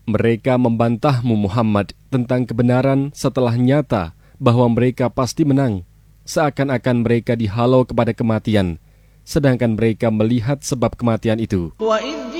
Mereka membantahmu Muhammad tentang kebenaran setelah nyata bahwa mereka pasti menang, seakan-akan mereka dihalau kepada kematian, sedangkan mereka melihat sebab kematian itu.